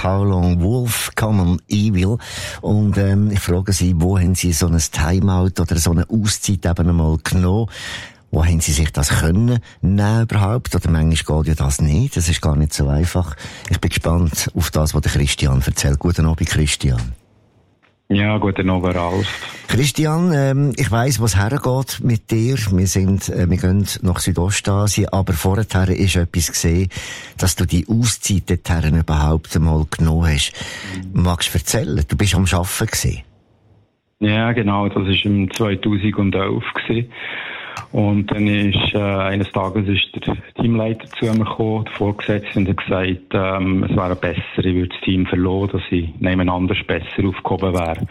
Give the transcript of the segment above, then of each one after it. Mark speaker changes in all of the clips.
Speaker 1: How Long Wolf, Common Evil. Und ich frage Sie, wo haben Sie so ein Timeout oder so eine Auszeit eben einmal genommen? Wo haben Sie sich das können nehmen überhaupt? Oder manchmal geht ja das nicht. Das ist gar nicht so einfach. Ich bin gespannt auf das, was der Christian erzählt. Guten Abend, Christian.
Speaker 2: Ja, guten Abend, Ralf.
Speaker 1: Christian, ich weiss, was hergeht mit dir. Wir gehen nach Südostasien, aber vorher ist etwas gesehen, dass du die Auszeit dorthin überhaupt einmal genommen hast. Magst du erzählen? Du bist am Arbeiten gewesen.
Speaker 2: Ja, genau, das war im 2011 gewesen. Und dann ist, eines Tages ist der Teamleiter zu mir gekommen, der Vorgesetzte, und hat gesagt, es wäre besser, ich würde das Team verloren, dass ich nebeneinander besser aufgehoben wäre.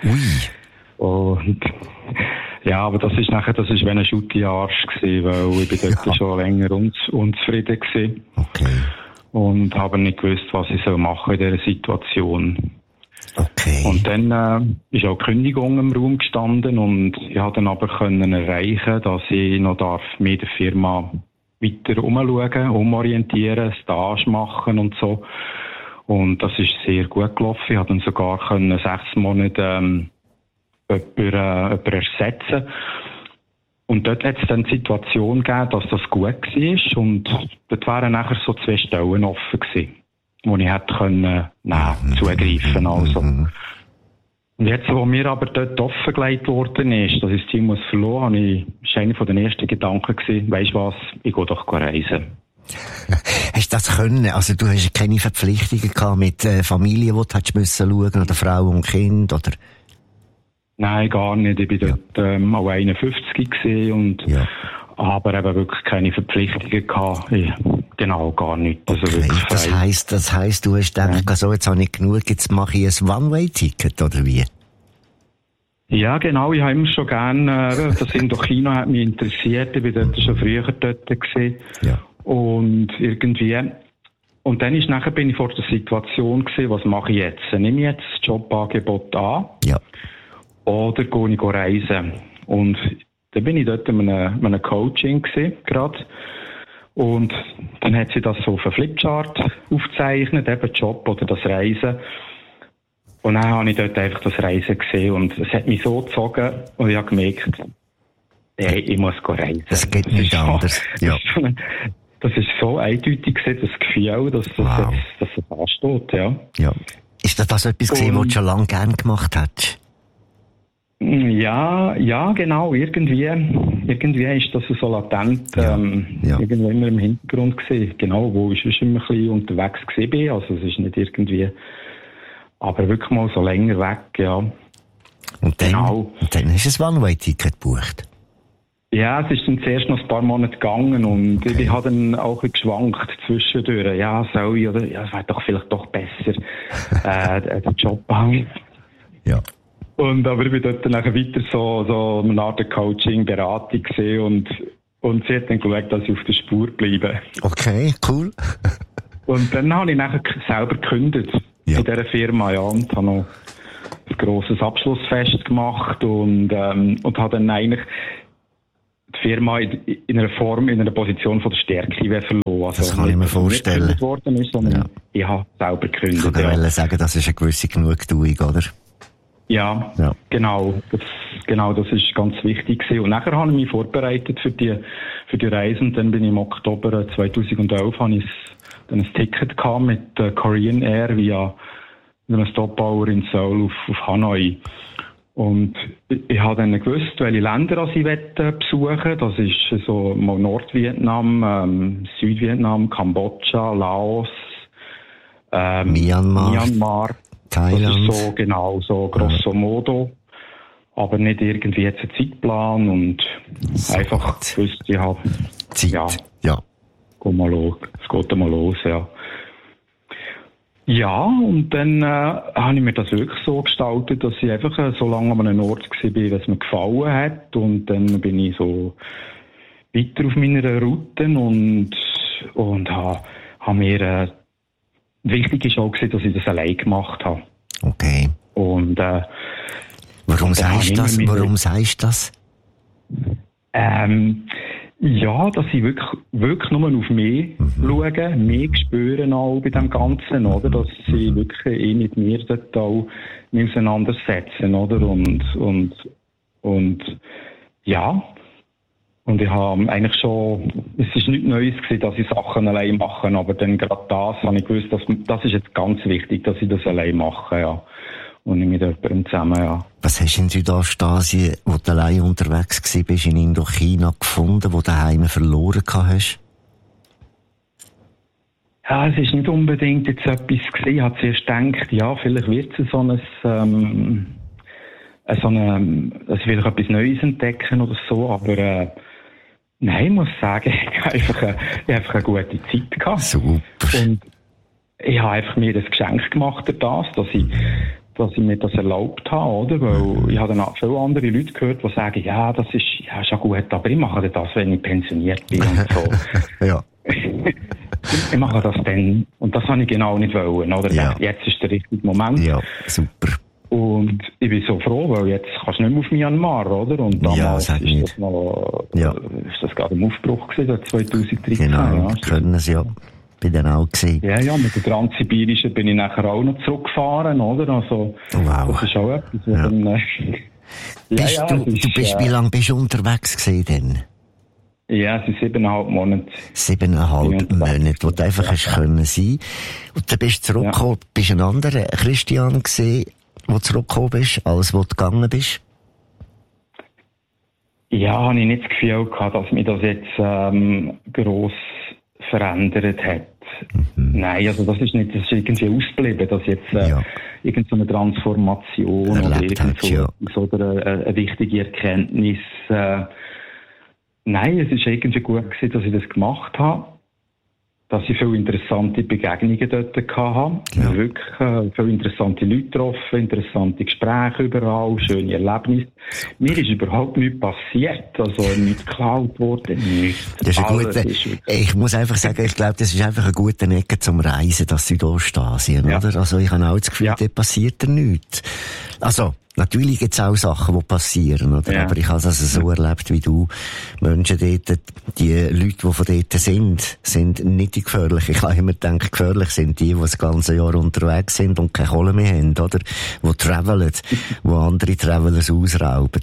Speaker 2: Und, ja, aber das ist wie ein Schutt in den Arsch gewesen, weil ich bin dort schon länger unzufrieden gewesen.
Speaker 1: Okay.
Speaker 2: Und habe nicht gewusst, was ich machen soll in dieser Situation.
Speaker 1: Okay.
Speaker 2: Und dann ist auch Kündigung im Raum gestanden und ich konnte dann aber erreichen, dass ich noch mit der Firma weiter umorientieren, Stage machen und so. Und das ist sehr gut gelaufen. Ich konnte dann sogar 6 Monate jemanden ersetzen. Und dort hat es dann die Situation gegeben, dass das gut war und dort wären nachher so 2 Stellen offen gewesen, wo ich hätte zugreifen also. Und jetzt, wo mir aber dort offengelegt worden ist, dass ich das Team verloren muss, ist einer von den ersten Gedanken gewesen, weisst du was, ich gehe doch reisen.
Speaker 1: Hast du das können? Also du hast keine Verpflichtungen gehabt mit Familie, die du hättest müssen schauen, oder Frau und Kind, oder?
Speaker 2: Nein, gar nicht. Ich war dort auch 51 gewesen und aber eben wirklich keine Verpflichtungen gehabt. Genau, gar nicht. Also
Speaker 1: okay, das heisst, du hast gedacht, so, jetzt habe ich genug, jetzt mache ich ein One-Way-Ticket, oder wie?
Speaker 2: Ja, genau, ich habe immer schon gerne, das Indokino hat mich interessiert, ich war dort schon früher dort gewesen. Ja. Und irgendwie, und dann bin ich vor der Situation gewesen, was mache ich jetzt? Nehme ich jetzt das Jobangebot an? Ja. Oder gehe ich reisen? Und dann bin ich dort in einem Coaching gewesen, gerade. Und dann hat sie das so auf einem Flipchart aufgezeichnet, eben Job oder das Reisen. Und dann habe ich dort einfach das Reisen gesehen und es hat mich so gezogen und ich habe gemerkt, hey, ich muss reisen.
Speaker 1: Das geht nicht anders. Ja.
Speaker 2: Das ist so eindeutig gewesen, das Gefühl, dass das ansteht, ja.
Speaker 1: Ja. Ist das etwas gewesen, was du schon lange gerne gemacht hast?
Speaker 2: Ja, genau, irgendwie ist das so latent, irgendwo immer im Hintergrund gewesen. Genau, wo ich schon immer ein bisschen unterwegs gewesen bin, also es ist nicht irgendwie, aber wirklich mal so länger weg, ja.
Speaker 1: Und dann, und dann hast du ein One-Way-Ticket gebucht?
Speaker 2: Ja, es ist dann zuerst noch ein paar Monate gegangen und ich habe dann auch geschwankt zwischendurch. Ja, soll ich, oder, ja, es wäre doch vielleicht doch besser, den Job haben. Ja. Aber ich bin dort dann weiter so eine Art Coaching, Beratung gesehen und sie hat dann geschaut, dass ich auf der Spur bleibe.
Speaker 1: Okay, cool.
Speaker 2: Und dann habe ich nachher selber gekündigt in dieser Firma, ja, und habe noch ein grosses Abschlussfest gemacht und habe dann eigentlich die Firma in einer Position von der Stärke verloren. Also
Speaker 1: das kann ich mir vorstellen.
Speaker 2: Nicht worden ist, sondern ich habe selber gekündigt.
Speaker 1: Ich wollte sagen, das ist eine gewisse Genugtuung, oder?
Speaker 2: Ja, genau. Das ist ganz wichtig gewesen. Und nachher habe ich mich vorbereitet für die Reise. Und dann bin ich im Oktober 2011 habe ich dann ein Ticket gehabt mit Korean Air via einem Stopover in Seoul auf Hanoi. Und ich habe dann gewusst, welche Länder ich besuchen. Das ist so mal Nordvietnam, Südvietnam, Kambodscha, Laos, Myanmar. Thailand. Das ist so genau, so grosso modo. Aber nicht irgendwie jetzt ein Zeitplan und so einfach gewusst, ich habe Zeit. Ja. Es geht mal los, ja. Ja, und dann habe ich mir das wirklich so gestaltet, dass ich einfach so lange an einem Ort war, wie es mir gefallen hat. Und dann bin ich so weiter auf meiner Route und habe mir wichtig war auch, dass ich das allein gemacht habe.
Speaker 1: Okay.
Speaker 2: Und
Speaker 1: warum sagst du das?
Speaker 2: Ja, dass ich wirklich nur auf mich schaue, mich spüren auch bei dem Ganzen, oder? Dass sie wirklich mit mir dort auch auseinandersetzen, oder? Und ja. Und ich habe eigentlich schon, es ist nichts Neues gewesen, dass ich Sachen allein mache, aber dann gerade das habe ich gewusst, dass, das ist jetzt ganz wichtig, dass ich das allein mache, ja. Und nicht mit jemandem zusammen, ja.
Speaker 1: Was hast du in Südostasien, wo du allein unterwegs gewesen bist, in Indochina gefunden, wo du daheim verloren hast?
Speaker 2: Ja, es ist nicht unbedingt jetzt etwas gewesen. Ich habe zuerst gedacht, ja, vielleicht wird es dass ich vielleicht etwas Neues entdecken oder so, aber, nein, ich muss sagen, ich habe einfach eine gute Zeit gehabt.
Speaker 1: Super.
Speaker 2: Und ich habe einfach mir das Geschenk gemacht, dass ich mir das erlaubt habe, oder? Weil ich habe dann auch viele andere Leute gehört, die sagen, ja, das ist ja schon gut, aber ich mache das, wenn ich pensioniert bin und so.
Speaker 1: Ja.
Speaker 2: Ich mache das dann. Und das habe ich genau nicht wollen, oder?
Speaker 1: Ja.
Speaker 2: Jetzt ist der richtige Moment.
Speaker 1: Ja, super.
Speaker 2: Und ich bin so froh, weil jetzt kannst du nicht mehr auf Myanmar, oder? Und damals ist das noch, ist das gerade im Aufbruch gewesen, 2013.
Speaker 1: Genau, ja, können es ja. Bin dann auch gewesen.
Speaker 2: Ja, mit der Transsibirischen bin ich nachher auch noch zurückgefahren, oder? Also,
Speaker 1: wow.
Speaker 2: Das ist auch etwas, was
Speaker 1: dann, du bist, wie lange bist du unterwegs gewesen denn?
Speaker 2: Ja, es sind 7,5 Monate.
Speaker 1: 7,5 Monate, wo du einfach hast können sein. Und dann bist du zurückgekommen, bist ein anderer Christian gewesen, wo du zurückgekommen bist, als wo du gegangen bist?
Speaker 2: Ja, habe ich nicht das Gefühl gehabt, dass mich das jetzt gross verändert hat. Nein, also das ist irgendwie ausgeblieben, dass jetzt irgendeine Transformation oder eine wichtige Erkenntnis. Nein, es ist irgendwie gut gewesen, dass ich das gemacht habe, dass ich viele interessante Begegnungen dort hatte. Ja. Wirklich viele interessante Leute getroffen, interessante Gespräche überall, schöne Erlebnisse. Mir ist überhaupt nichts passiert, also nichts geklaut worden, nichts.
Speaker 1: Das ist ich muss einfach sagen, ich glaube, das ist einfach eine gute Ecke zum Reisen, das Südostasien, oder? Also ich habe auch das Gefühl, dort passiert nichts. Also, natürlich gibt's auch Sachen, die passieren, oder? Ja. Aber ich habe das so erlebt wie du. Menschen dort, die Leute, die von dort sind nicht die gefährlich. Ich habe immer gedacht, gefährlich sind die das ganze Jahr unterwegs sind und keine Kohle mehr haben, oder? Die travelen, wo andere Travelers ausrauben.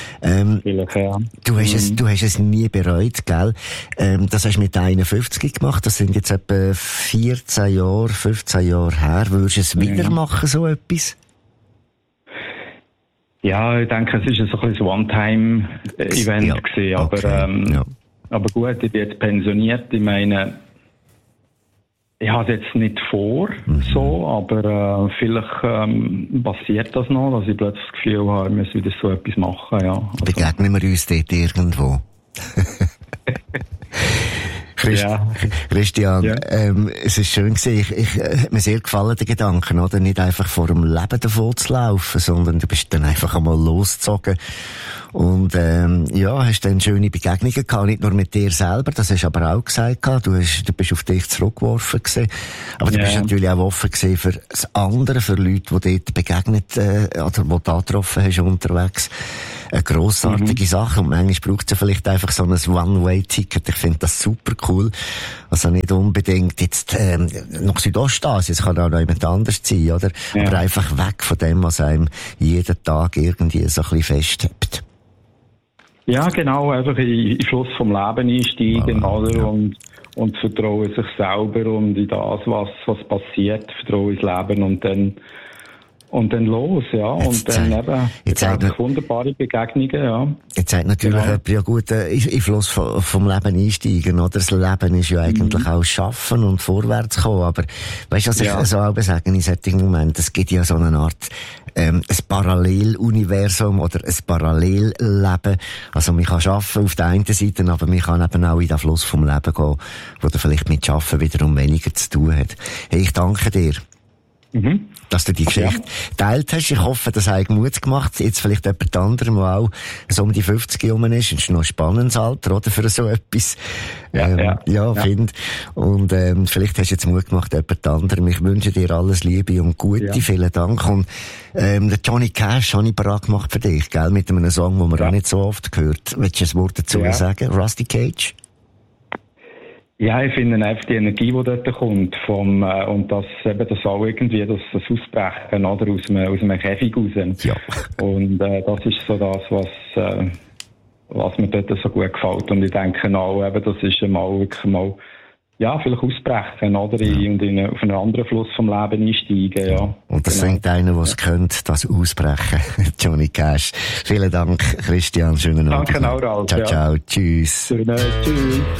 Speaker 1: Du hast es nie bereut, gell? Das hast du mit 51 gemacht. Das sind jetzt etwa 15 Jahre her. Würdest du es wieder machen, so etwas?
Speaker 2: Ja, ich denke, es ist so ein One-Time-Event gewesen, aber gut, ich bin jetzt pensioniert. Ich meine, ich habe es jetzt nicht vor, so, aber vielleicht passiert das noch, dass ich plötzlich das Gefühl habe, ich muss wieder so etwas machen, ja. Also.
Speaker 1: Begegnen wir uns dort irgendwo? Christian, es ist schön gewesen. Mir sehr gefallen, der Gedanken, oder? Nicht einfach vor dem Leben davon zu laufen, sondern du bist dann einfach einmal losgezogen. Und, hast dann schöne Begegnungen gehabt, nicht nur mit dir selber, das hast du aber auch gesagt gehabt. Du bist auf dich zurückgeworfen gewesen. Aber du bist natürlich auch offen gewesen für das andere, für Leute, die dort begegnet, oder die du da getroffen hast unterwegs. Eine grossartige Sache. Und manchmal braucht es ja vielleicht einfach so ein One-Way-Ticket. Ich finde das super cool. Also nicht unbedingt jetzt, nach Südostasien. Es kann auch noch jemand anders sein, oder? Ja. Aber einfach weg von dem, was einem jeden Tag irgendwie so ein bisschen festhebt.
Speaker 2: Ja, genau. Einfach in den Fluss vom Leben einsteigen, oder? Ja. Und vertrauen sich selber und in das, was passiert. Vertrauen ins Leben und dann los, ja. Jetzt und dann eben wunderbare Begegnungen, ja.
Speaker 1: Jetzt sagt natürlich jemand, ja gut, in Fluss vom Leben einsteigen, oder? Das Leben ist ja eigentlich auch Schaffen und vorwärts kommen. Aber weißt du, was ich so auch sagen in solchen Momenten? Es gibt ja so eine Art, ein Paralleluniversum oder ein Parallelleben. Also man kann arbeiten auf der einen Seite, aber man kann eben auch in den Fluss vom Leben gehen, wo dann vielleicht mit Arbeiten wiederum weniger zu tun hat. Hey, ich danke dir. dass du die Geschichte geteilt hast. Ich hoffe, das hat Mut gemacht. Jetzt vielleicht jemand anderem, der auch so um die 50 herum ist. Das ist noch ein spannendes Alter, oder? Für so etwas. Finde. Und, vielleicht hast du jetzt Mut gemacht, jemand anderem. Ich wünsche dir alles Liebe und Gute. Ja. Vielen Dank. Und, der Johnny Cash habe ich bereit gemacht für dich, gell? Mit einem Song, den man auch nicht so oft hört. Willst du ein Wort dazu sagen? Rusty Cage?
Speaker 2: Ja, ich finde einfach die Energie, die dort kommt, und das auch irgendwie, das Ausbrechen, oder, aus einem Käfig raus.
Speaker 1: Ja.
Speaker 2: Und, das ist so das, was mir dort so gut gefällt. Und ich denke auch, das ist wirklich mal, vielleicht ausbrechen, oder? Und auf einen anderen Fluss vom Leben einsteigen, ja.
Speaker 1: Und das singt einer, der es könnte, das Ausbrechen. Johnny Cash. Vielen Dank, Christian. Schönen Abend.
Speaker 2: Danke auch, Ralf.
Speaker 1: Ciao, ciao. Tschüss.
Speaker 2: Tschüss.